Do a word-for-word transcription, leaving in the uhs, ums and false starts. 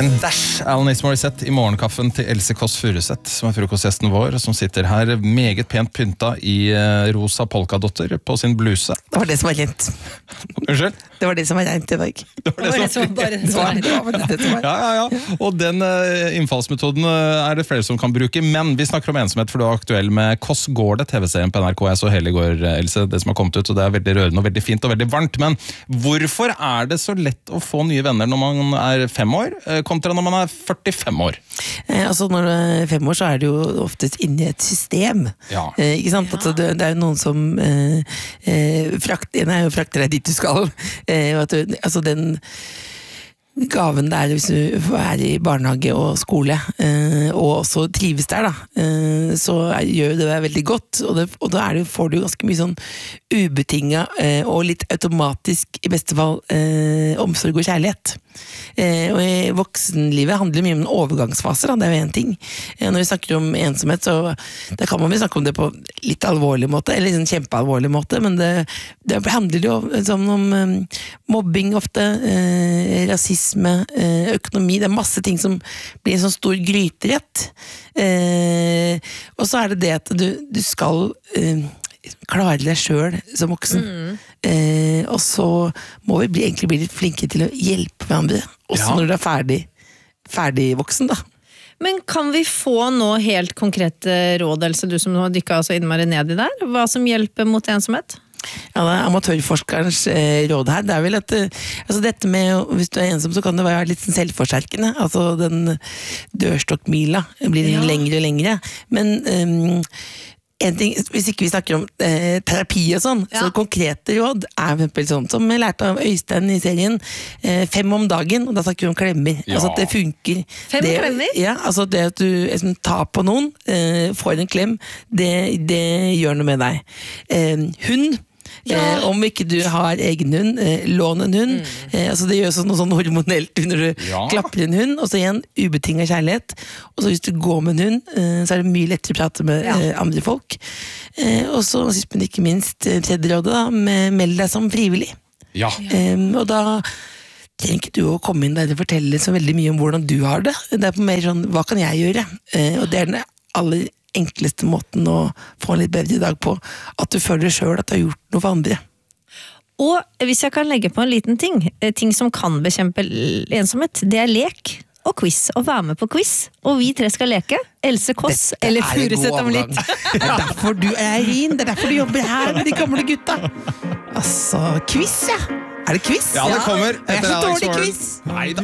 En dash Alanis Morissette i morgenkaffen til Else Kåss Furuseth, som er frokostgjesten vår, som sitter her meget pent pynta i rosa polkadotter på sin bluse. Det var det som var rent. Unnskyld? Det var det som var rent i dag. Det var det, det som var bare det var det var det som var. Ja, ja, ja. Og den uh, innfallsmetoden uh, er det flere som kan bruke, men vi snakker om ensomhet, for du er aktuell med Kåss går det, T V-serien på N R K. Jeg så hele i går, Else, det som har kommet ut, og det er veldig rørende og veldig fint og veldig varmt, men hvorfor er det så lett å få nye venner når man er fem år, kontra når man er førtifem år? Eh, altså når du er fem år så er det jo oftest inni et system. Ja. Eh, ikke sant? Altså, det, det er jo noen som eh, eh, frakter, nei, frakter deg dit du skal. Eh, og at du, altså den gaven det er hvis du er i barnehage og skole, eh, og også trives der, da, eh, så er, gjør det deg veldig godt, og, det, og da er det, får du ganske mye sånn ubetinget eh, og litt automatisk, i beste fall, eh, omsorg og kjærlighet. Eh, og i voksenlivet handler mye om en overgangsfase, da, det er jo en ting. Eh, når vi snakker om ensomhet, så da kan man vel snakke om det på litt alvorlig måte, eller en kjempealvorlig måte, men det, det handler jo sånn om um, mobbing ofte, eh, rasisme, eh, økonomi, det er masse ting som blir en sånn stor gryterett. Eh, og så er det det at du, du skal eh, klare deg selv som voksen. Mm. Eh, og så må vi bli, egentlig bli litt flinke til å hjelpe hverandre, også ja. Når du er ferdig, ferdig voksen, da. Men kan vi få nå helt konkrete råd, Else, du som har dykket så innmari ned i der, hva som hjelper mot ensomhet? Ja, det er amatørforskerens eh, råd her. Det er vel at eh, altså dette med, hvis du er ensom, så kan det være litt sånn selvforsterkende. Altså den dørstokkmila blir ja. Lengre og lengre. Men um, en ting, hvis ikke vi snakker om eh, terapi og sånn, ja. Så konkrete råd er for eksempel sånn som jeg lærte av Øystein i serien, eh, fem om dagen, og da snakker vi om klemmer. Ja. Altså at det funker. Fem det, klemmer? Ja, altså det at du liksom, tar på noen, eh, får en klem, det, det gjør noe med deg. Eh, hund, ja. Eh, om ikke du har egen hund, eh, lån en hund. Mm. Eh, altså det gjør sånn, noe sånn hormonelt når du ja. Klapper en hund, og så igjen ubetinget kjærlighet. Og så hvis du går med en hund, eh, så er det mye lettere å prate med ja. eh, andre folk. Eh, og så sist, men ikke minst, tredje rådet da, med meld deg som frivillig. Ja. Eh, og da trenger ikke du å komme inn der og fortelle så veldig mye om hvordan du har det. Det er på mer sånn, hva kan jeg gjøre? Eh, og det er den aller enkleste måten å få en litt bedre dag på, at du føler selv at du har gjort noe for andre. Og hvis jeg kan legge på en liten ting, ting som kan bekjempe ensomhet, det er lek og quiz, og være med på quiz. Og vi tre skal leke. Else Kåss eller Furuseth om litt. Det er derfor du er inn, det er derfor du jobber her med de gamle gutta. Altså, quiz, ja. Er det quiz? Ja, det kommer. Jeg er så dårlig quiz. Nei,